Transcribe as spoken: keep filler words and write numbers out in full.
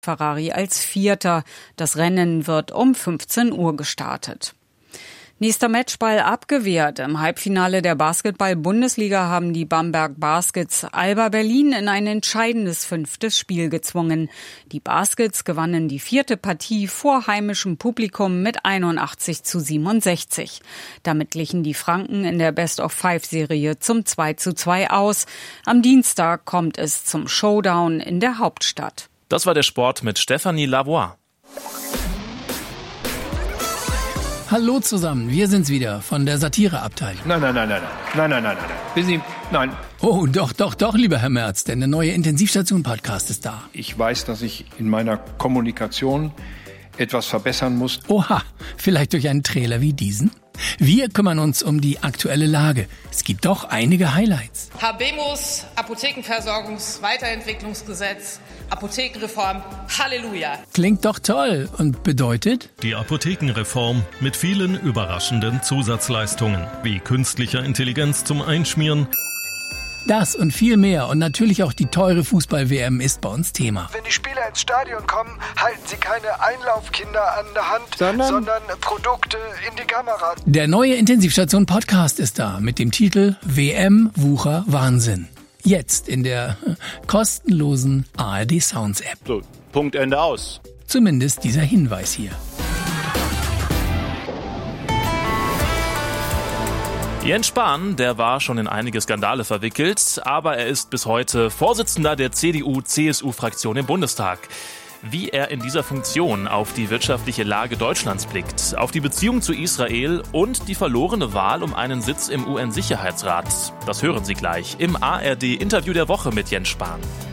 Ferrari als Vierter. Das Rennen wird um fünfzehn Uhr gestartet. Nächster Matchball abgewehrt. Im Halbfinale der Basketball-Bundesliga haben die Bamberg Baskets Alba Berlin in ein entscheidendes fünftes Spiel gezwungen. Die Baskets gewannen die vierte Partie vor heimischem Publikum mit einundachtzig zu siebenundsechzig. Damit glichen die Franken in der Best-of-Five-Serie zum zwei zu zwei aus. Am Dienstag kommt es zum Showdown in der Hauptstadt. Das war der Sport mit Stephanie Lavoie. Hallo zusammen, wir sind's wieder von der Satireabteilung. Nein, nein, nein, nein, nein, nein, nein, nein, nein. Sie, nein. Oh, doch, doch, doch, lieber Herr Merz, denn der neue Intensivstation-Podcast ist da. Ich weiß, dass ich in meiner Kommunikation etwas verbessern muss. Oha, vielleicht durch einen Trailer wie diesen? Wir kümmern uns um die aktuelle Lage. Es gibt doch einige Highlights. Habemus, Apothekenversorgungs-Weiterentwicklungsgesetz, Apothekenreform, Halleluja. Klingt doch toll und bedeutet? Die Apothekenreform mit vielen überraschenden Zusatzleistungen, wie künstlicher Intelligenz zum Einschmieren. Das und viel mehr und natürlich auch die teure Fußball-W M ist bei uns Thema. Wenn die Spieler ins Stadion kommen, halten sie keine Einlaufkinder an der Hand, sondern, sondern Produkte in die Kamera. Der neue Intensivstation-Podcast ist da mit dem Titel W M Wucher Wahnsinn. Jetzt in der kostenlosen A R D Sounds App. So, Punkt, Ende, aus. Zumindest dieser Hinweis hier. Jens Spahn, der war schon in einige Skandale verwickelt, aber er ist bis heute Vorsitzender der C D U C S U-Fraktion im Bundestag. Wie er in dieser Funktion auf die wirtschaftliche Lage Deutschlands blickt, auf die Beziehung zu Israel und die verlorene Wahl um einen Sitz im U N-Sicherheitsrat, das hören Sie gleich im A R D-Interview der Woche mit Jens Spahn.